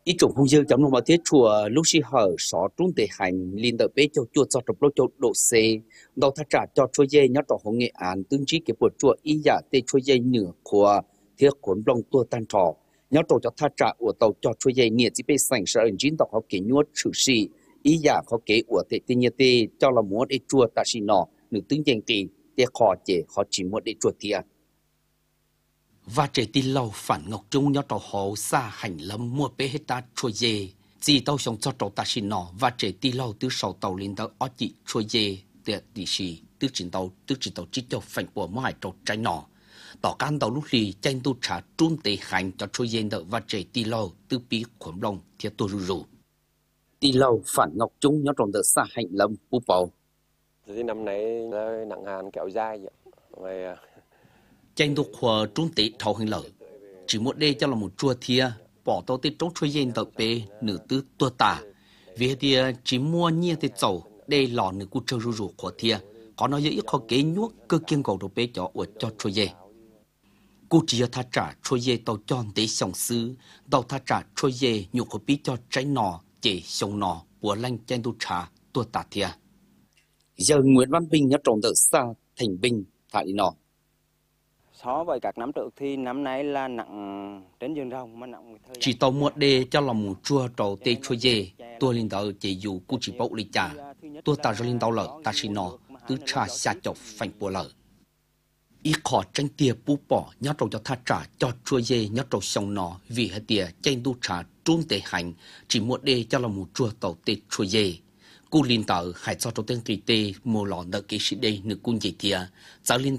ý chung hung dư trong một tiết chùa lúc xí hở xó trung tề hành liên đợi bế cho chùa cho trục lô cho độ xe đầu thắt trả cho chùa dây nhớ trò hồng nghệ án tương trí cái bộ chùa ý giả tê chùa dây nửa của thiết cuốn lông tua tan trò nhớ trò cho thắt trả của tàu cho chùa dây nhiệt chỉ bế sành sở ẩn chín tàu họ kể nhuất sự sĩ ý giả họ kể của tệ tê nhiệt tê cho là muốn để chùa ta xì nọ nửa tương danh tê tê khó chế họ chỉ muốn để chùa thiệt và trẻ tin lâu phản ngọc trung nhớ trò hồ xa hành lâm mua bế hết ta chua dê chỉ tàu sống cho trò ta xin nọ và trẻ tin lâu từ sau tàu lên tàu ở chị chua dê tiệt đi xì từ trên tàu chỉ cho phản của mỗi trò trái nọ tàu can tàu lúc lì tranh tu trả trung tệ hành cho chua dê đợi và trẻ tin lâu từ bí khuẩn lòng thiệt tôi rủ tin lâu phản ngọc trung nhớ trò đợt xa hành lâm bù bầu thì năm nay nặng hàn kéo dài vậy tranh tu khóa trung tệ thầu hành lợi chỉ một đêm cho là một chua thia bỏ tao tết trống chui yên tập bê nửa tư tua tả vì thì chỉ mua nhia tết dầu đây lò nửa cu trâu rủ của thia có nói dễ khó kế nhuốc cơ kiêng cầu đồ bê cho ở cho chui dê cu chỉ tha trả chui dê tàu tròn tế sòng sư tàu tha trả chui dê nhục của bí cho trái nò chỉ sòng nò bùa lanh tranh tu trà tua tả thia giờ Nguyễn Văn Bình nhớ trồng đợt xa thành Bình phải đi nọ so với các năm trước thì năm nay là nặng trên rừng rồng mà nặng chỉ tàu một đê cho lòng một chua trầu tê chua dê tôi lên tàu chỉ dù cu chỉ bốc lấy trà tôi ta cho lên tàu lợ ta xin nọ từ trà xa chọc phanh bùa lợ ý khó tranh tia bú bỏ nhớ trầu cho tha trả cho chua dê nhớ trầu sông nọ vì hai tia tranh tu trà trung tê hành chỉ một đê cho lòng một chua tàu tê chua dê cu lên tàu hai cho trầu tên kỳ tê mua lọ nợ kỳ sĩ đây nửa cung dây tia giáo lên